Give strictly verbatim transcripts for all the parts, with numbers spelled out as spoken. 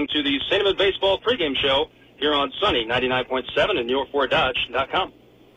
to the Saint Edmund Baseball pregame show here on Sunny ninety-nine point seven and New York Ford Dodge dot com.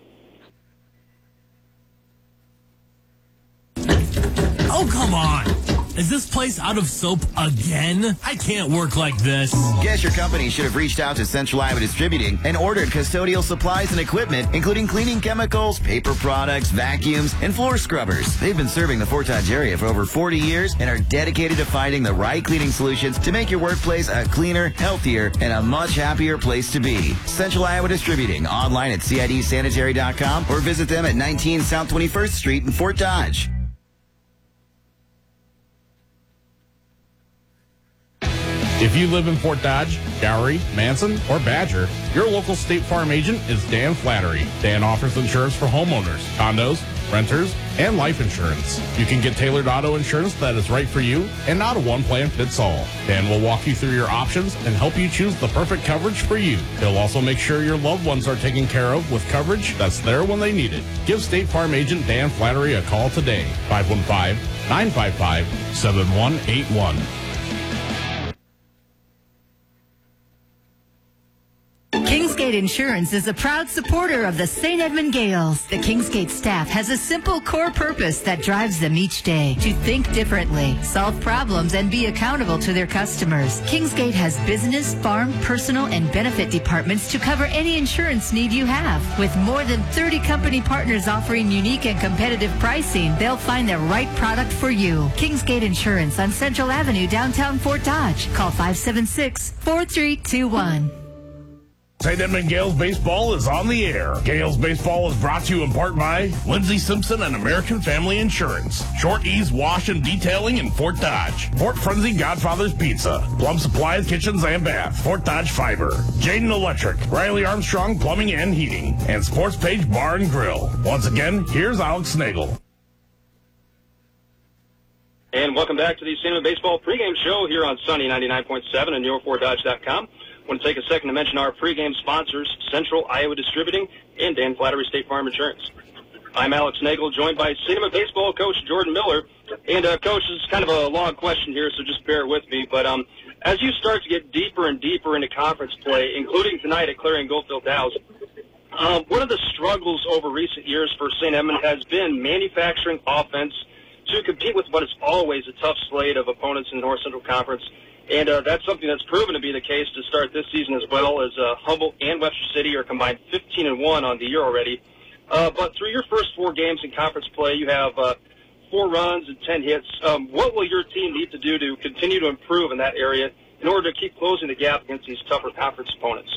Oh, come on. Is this place out of soap again? I can't work like this. Guess your company should have reached out to Central Iowa Distributing and ordered custodial supplies and equipment, including cleaning chemicals, paper products, vacuums, and floor scrubbers. They've been serving the Fort Dodge area for over forty years and are dedicated to finding the right cleaning solutions to make your workplace a cleaner, healthier, and a much happier place to be. Central Iowa Distributing, online at C I D sanitary dot com or visit them at nineteen South twenty-first Street in Fort Dodge. If you live in Fort Dodge, Gowrie, Manson, or Badger, your local State Farm agent is Dan Flattery. Dan offers insurance for homeowners, condos, renters, and life insurance. You can get tailored auto insurance that is right for you and not a one-plan fits all. Dan will walk you through your options and help you choose the perfect coverage for you. He'll also make sure your loved ones are taken care of with coverage that's there when they need it. Give State Farm agent Dan Flattery a call today, five one five, nine five five, seven one eight one. Kingsgate Insurance is a proud supporter of the Saint Edmund Gales. The Kingsgate staff has a simple core purpose that drives them each day: to think differently, solve problems, and be accountable to their customers. Kingsgate has business, farm, personal, and benefit departments to cover any insurance need you have. With more than thirty company partners offering unique and competitive pricing, they'll find the right product for you. Kingsgate Insurance on Central Avenue, downtown Fort Dodge. Call five seven six, four three two one. Saint Edmund Gales Baseball is on the air. Gales Baseball is brought to you in part by Lindsay Simpson and American Family Insurance, Short Ease Wash and Detailing in Fort Dodge, Fort Frenzy Godfather's Pizza, Plum Supplies Kitchens and Bath, Fort Dodge Fiber, Jaden Electric, Riley Armstrong Plumbing and Heating, and Sports Page Bar and Grill. Once again, here's Alex Nagel. And welcome back to the Saint Edmund Baseball pregame show here on Sunny ninety-nine point seven and New York Ford Dodge dot com. I want to take a second to mention our pregame sponsors, Central Iowa Distributing and Dan Flattery State Farm Insurance. I'm Alex Nagel, joined by Saint Edmund Baseball coach Jordan Miller. And, uh, Coach, this is kind of a long question here, so just bear with me. But um, as you start to get deeper and deeper into conference play, including tonight at Clarion Goldfield Dows, um, one of the struggles over recent years for Saint Edmund has been manufacturing offense to compete with what is always a tough slate of opponents in the North Central Conference. And uh, that's something that's proven to be the case to start this season as well, as uh, Humboldt and Webster City are combined fifteen and one on the year already. Uh, but through your first four games in conference play, you have uh, four runs and ten hits. Um, what will your team need to do to continue to improve in that area in order to keep closing the gap against these tougher conference opponents?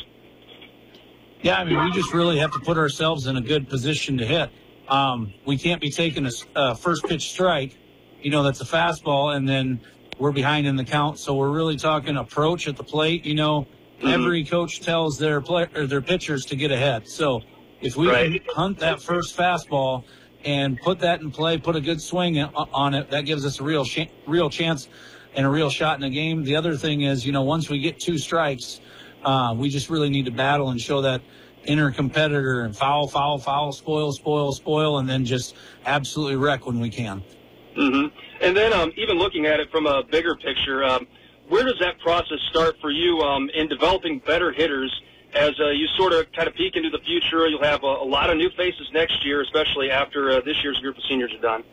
Yeah, I mean, we just really have to put ourselves in a good position to hit. Um, we can't be taking a uh, first pitch strike, you know, that's a fastball, and then we're behind in the count. So we're really talking approach at the plate. You know, mm-hmm. every coach tells their play, or their pitchers to get ahead. So if we right. can hunt that first fastball and put that in play, put a good swing on it, that gives us a real sh- real chance and a real shot in the game. The other thing is, you know, once we get two strikes, uh, we just really need to battle and show that inner competitor and foul, foul, foul, spoil, spoil, spoil, and then just absolutely wreck when we can. Mm-hmm. And then um, even looking at it from a bigger picture, um, where does that process start for you um, in developing better hitters as uh, you sort of kind of peek into the future? You'll have a, a lot of new faces next year, especially after uh, this year's group of seniors are done.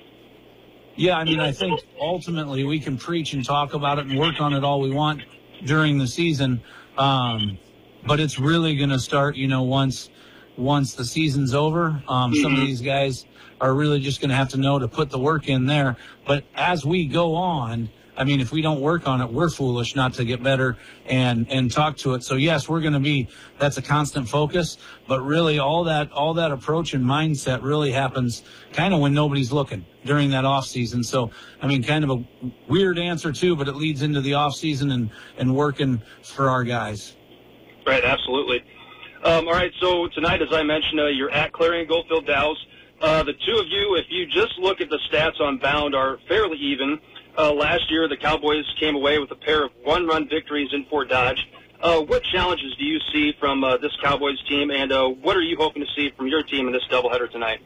Yeah, I mean, I think ultimately we can preach and talk about it and work on it all we want during the season, um, but it's really going to start, you know, once once the season's over. Um, mm-hmm. Some of these guys are really just going to have to know to put the work in there. But as we go on, I mean, if we don't work on it, we're foolish not to get better and, and talk to it. So, yes, we're going to be – that's a constant focus. But really all that all that approach and mindset really happens kind of when nobody's looking during that off season. So, I mean, kind of a weird answer, too, but it leads into the off season and, and working for our guys. Right, absolutely. Um, all right, so tonight, as I mentioned, uh, you're at Clarion Goldfield Dows. Uh, the two of you, if you just look at the stats on Bound, are fairly even. Uh, last year, the Cowboys came away with a pair of one-run victories in Fort Dodge. Uh, what challenges do you see from uh, this Cowboys team, and uh, what are you hoping to see from your team in this doubleheader tonight?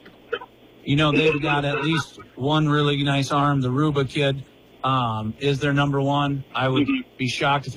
You know, they've got at least one really nice arm. The Ruba kid um, is their number one. I would mm-hmm. be shocked if